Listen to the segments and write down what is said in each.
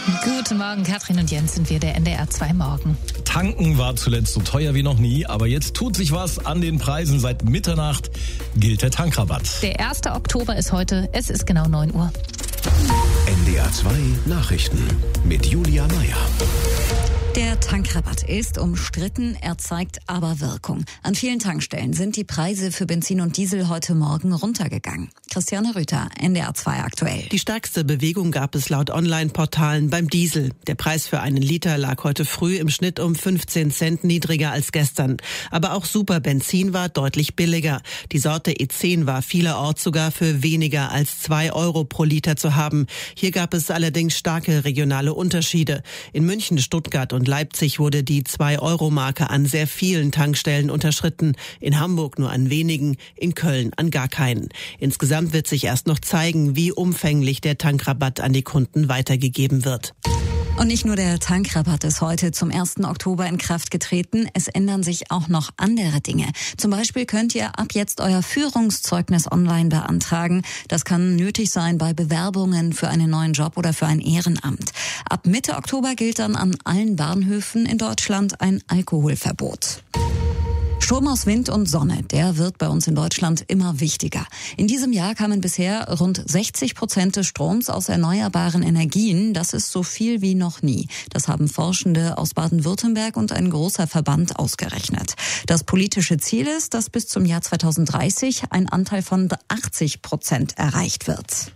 Guten Morgen, Katrin und Jens sind wir, der NDR 2 Morgen. Tanken war zuletzt so teuer wie noch nie, aber jetzt tut sich was an den Preisen. Seit Mitternacht gilt der Tankrabatt. Der 1. Oktober ist heute, es ist genau 9 Uhr. NDR 2 Nachrichten mit Julia Meyer. Der Tankrabatt ist umstritten, er zeigt aber Wirkung. An vielen Tankstellen sind die Preise für Benzin und Diesel heute Morgen runtergegangen. Christiane Rüther, NDR 2 aktuell. Die stärkste Bewegung gab es laut Online-Portalen beim Diesel. Der Preis für einen Liter lag heute früh im Schnitt um 15 Cent niedriger als gestern. Aber auch Superbenzin war deutlich billiger. Die Sorte E10 war vielerorts sogar für weniger als 2 Euro pro Liter zu haben. Hier gab es allerdings starke regionale Unterschiede. In München, Stuttgart und Leipzig wurde die 2-Euro-Marke an sehr vielen Tankstellen unterschritten. In Hamburg nur an wenigen, in Köln an gar keinen. Insgesamt wird sich erst noch zeigen, wie umfänglich der Tankrabatt an die Kunden weitergegeben wird. Und nicht nur der Tankrabatt ist heute zum 1. Oktober in Kraft getreten, es ändern sich auch noch andere Dinge. Zum Beispiel könnt ihr ab jetzt euer Führungszeugnis online beantragen. Das kann nötig sein bei Bewerbungen für einen neuen Job oder für ein Ehrenamt. Ab Mitte Oktober gilt dann an allen Bahnhöfen in Deutschland ein Alkoholverbot. Strom aus Wind und Sonne, der wird bei uns in Deutschland immer wichtiger. In diesem Jahr kamen bisher rund 60% des Stroms aus erneuerbaren Energien. Das ist so viel wie noch nie. Das haben Forschende aus Baden-Württemberg und ein großer Verband ausgerechnet. Das politische Ziel ist, dass bis zum Jahr 2030 ein Anteil von 80% erreicht wird.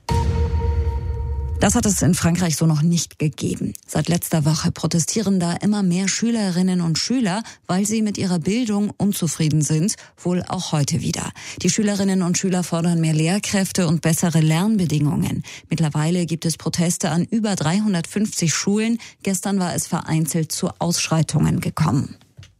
Das hat es in Frankreich so noch nicht gegeben. Seit letzter Woche protestieren da immer mehr Schülerinnen und Schüler, weil sie mit ihrer Bildung unzufrieden sind, wohl auch heute wieder. Die Schülerinnen und Schüler fordern mehr Lehrkräfte und bessere Lernbedingungen. Mittlerweile gibt es Proteste an über 350 Schulen. Gestern war es vereinzelt zu Ausschreitungen gekommen.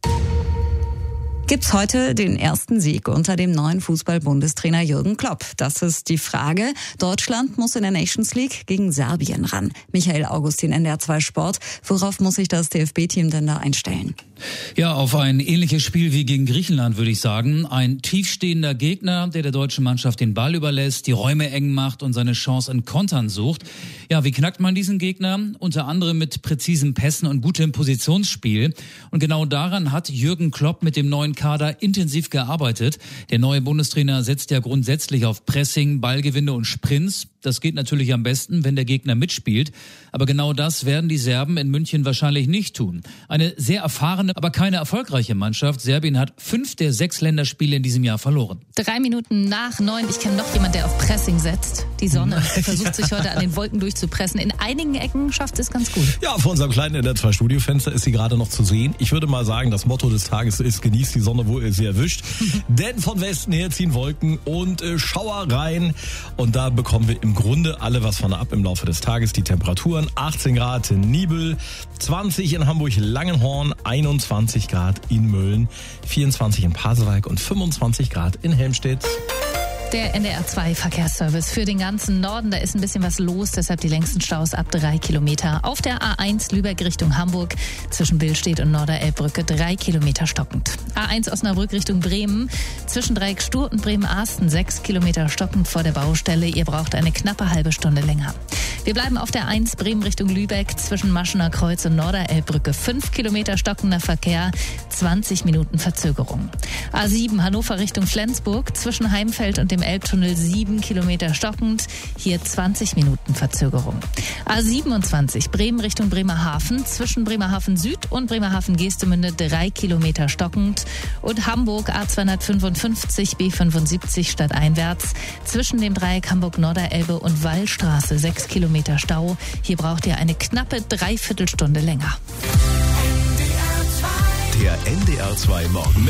Gibt's heute den ersten Sieg unter dem neuen Fußball-Bundestrainer Jürgen Klopp? Das ist die Frage. Deutschland muss in der Nations League gegen Serbien ran. Michael Augustin, NDR 2 Sport. Worauf muss sich das DFB-Team denn da einstellen? Ja, auf ein ähnliches Spiel wie gegen Griechenland, würde ich sagen. Ein tiefstehender Gegner, der deutschen Mannschaft den Ball überlässt, die Räume eng macht und seine Chance in Kontern sucht. Ja, wie knackt man diesen Gegner? Unter anderem mit präzisen Pässen und gutem Positionsspiel. Und genau daran hat Jürgen Klopp mit dem neuen Kader intensiv gearbeitet. Der neue Bundestrainer setzt ja grundsätzlich auf Pressing, Ballgewinne und Sprints. Das geht natürlich am besten, wenn der Gegner mitspielt. Aber genau das werden die Serben in München wahrscheinlich nicht tun. Eine sehr erfahrene, aber keine erfolgreiche Mannschaft. Serbien hat 5 der 6 Länderspiele in diesem Jahr verloren. 3 Minuten nach 9. Ich kenne noch jemanden, der auf Pressing setzt. Die Sonne versucht sich heute an den Wolken durchzupressen. In einigen Ecken schafft es ganz gut. Ja, vor unserem kleinen NDR 2 Studiofenster ist sie gerade noch zu sehen. Ich würde mal sagen, das Motto des Tages ist: genießt die Sonne, wo ihr sie erwischt. Denn von Westen her ziehen Wolken und Schauer rein. Und da bekommen wir im Grunde alle was von ab im Laufe des Tages. Die Temperaturen: 18 Grad in Nibel, 20 in Hamburg-Langenhorn, 21 Grad in Mölln, 24 in Pasewalk und 25 Grad in Helmstedt. Der NDR 2 Verkehrsservice für den ganzen Norden, da ist ein bisschen was los, deshalb die längsten Staus ab 3 Kilometer. Auf der A1 Lübeck Richtung Hamburg zwischen Billstedt und Norderelbbrücke 3 Kilometer stockend. A1 Osnabrück Richtung Bremen zwischen Dreieck Stur und Bremen-Arsten 6 Kilometer stockend vor der Baustelle. Ihr braucht eine knappe halbe Stunde länger. Wir bleiben auf der 1 Bremen Richtung Lübeck zwischen Maschener Kreuz und Norderelbbrücke 5 Kilometer stockender Verkehr, 20 Minuten Verzögerung. A7 Hannover Richtung Flensburg zwischen Heimfeld und dem Elbtunnel 7 Kilometer stockend, hier 20 Minuten Verzögerung. A27 Bremen Richtung Bremerhaven zwischen Bremerhaven Süd und Bremerhaven Geestemünde 3 Kilometer stockend und Hamburg A255 B75 stadteinwärts zwischen dem Dreieck Hamburg-Norderelbe und Wallstraße 6 Kilometer Stau. Hier braucht ihr eine knappe Dreiviertelstunde länger. Der NDR 2 Morgen.